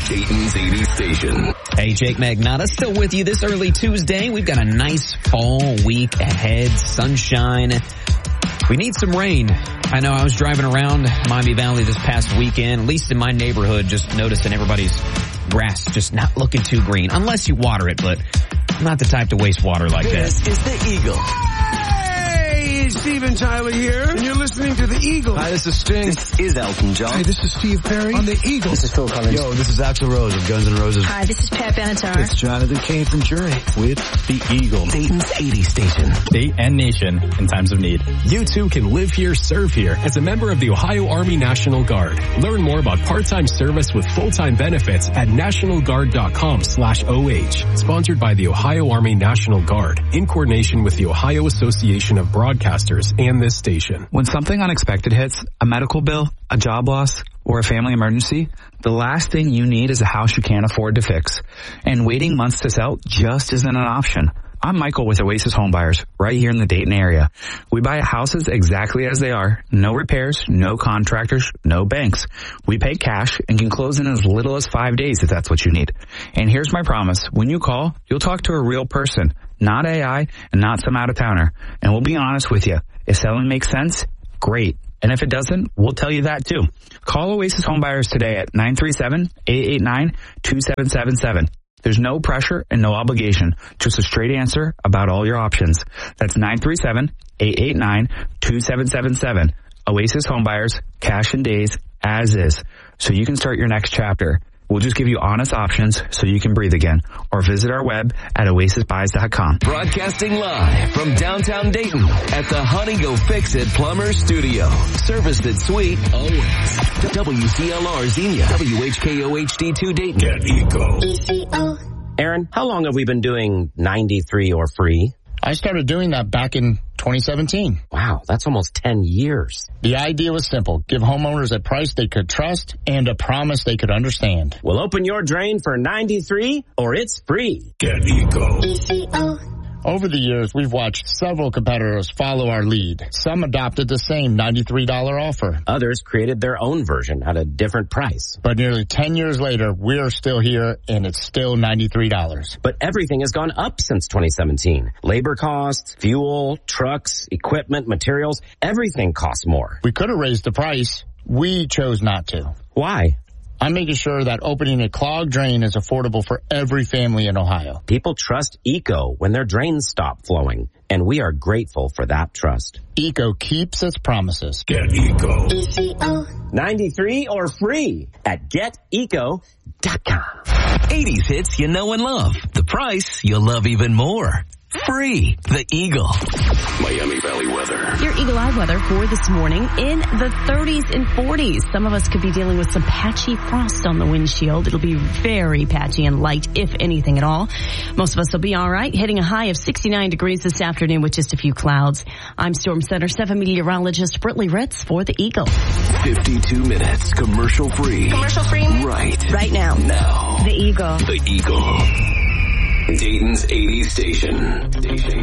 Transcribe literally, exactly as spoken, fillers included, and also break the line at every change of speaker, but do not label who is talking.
Dayton's eighties station.
Hey, Jake Magnotta, still with you this early Tuesday. We've got a nice fall week ahead, sunshine. We need some rain. I know I was driving around Miami Valley this past weekend, at least in my neighborhood, just noticing everybody's grass just not looking too green, unless you water it, but I'm not the type to waste water like
this
that.
This is the Eagle.
Hey, Steven Tyler here, and you're listening to the Eagle.
Hi, this is Sting.
This is Elton John.
Hi, this is Steve Perry on the Eagle.
This is Phil Collins.
Yo, this is Axl Rose of Guns N' Roses.
Hi, this is Pat Benatar.
It's Jonathan Cain from Jury with the Eagle.
Dayton's eighties station.
State and nation in times of need.
You too can live here, serve here as a member of the Ohio Army National Guard. Learn more about part-time service with full-time benefits at nationalguard.com slash OH. Sponsored by the Ohio Army National Guard in coordination with the Ohio Association of Broadcasters and this station.
When something unexpected hits, a medical bill, a job loss, or a family emergency, the last thing you need is a house you can't afford to fix. And waiting months to sell just isn't an option. I'm Michael with Oasis Homebuyers, right here in the Dayton area. We buy houses exactly as they are. No repairs, no contractors, no banks. We pay cash and can close in as little as five days if that's what you need. And here's my promise. When you call, you'll talk to a real person, not A I and not some out-of-towner. And we'll be honest with you. If selling makes sense, great. And if it doesn't, we'll tell you that too. Call Oasis Homebuyers today at nine three seven, eight eight nine, two seven seven seven. There's no pressure and no obligation, just a straight answer about all your options. That's nine three seven, eight eight nine, two seven seven seven. Oasis Homebuyers, cash in days, as is, so you can start your next chapter. We'll just give you honest options so you can breathe again. Or visit our web at oasis buys dot com.
Broadcasting live from downtown Dayton at the Honey Go Fix It Plumber Studio. Serviced at Sweet always. W C L R Xenia. W H K O H D two Dayton.
Get Eco.
E C O.
Aaron, how long have we been doing ninety-three or free?
I started doing that back in twenty seventeen.
Wow, that's almost ten years.
The idea was simple. Give homeowners a price they could trust and a promise they could understand.
Well, open your drain for ninety-three or it's free.
Get Eco.
E C O.
Over the years, we've watched several competitors follow our lead. Some adopted the same ninety-three dollars offer.
Others created their own version at a different price.
But nearly ten years later, we're still here, and it's still ninety-three dollars.
But everything has gone up since twenty seventeen. Labor costs, fuel, trucks, equipment, materials, everything costs more.
We could have raised the price. We chose not to.
Why?
I'm making sure that opening a clogged drain is affordable for every family in Ohio.
People trust Eco when their drains stop flowing, and we are grateful for that trust.
Eco keeps its promises.
Get Eco.
E C O.
ninety-three or free at get eco dot com.
eighties hits you know and love. The price you'll love even more. Free. The Eagle.
Miami Valley weather.
Your Eagle Eye weather for this morning in the thirties and forties. Some of us could be dealing with some patchy frost on the windshield. It'll be very patchy and light, if anything at all. Most of us will be all right, hitting a high of sixty-nine degrees this afternoon with just a few clouds. I'm Storm Center seven meteorologist Brittany Ritz for the Eagle.
fifty-two minutes commercial free.
Commercial free?
Right.
Right now.
Now.
The Eagle.
The Eagle. Dayton's eighties station. Station.